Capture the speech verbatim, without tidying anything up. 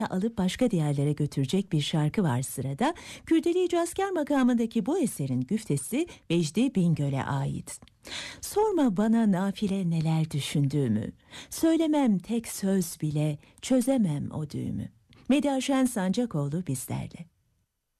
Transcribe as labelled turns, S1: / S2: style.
S1: alıp başka diyarlara götürecek bir şarkı var sırada. Kürdeli Cazker makamındaki bu eserin güftesi Vecdi Bingöl'e ait. Sorma bana nafile neler düşündüğümü, söylemem tek söz bile çözemem o düğümü. Medya Şen Sancakoğlu bizlerle.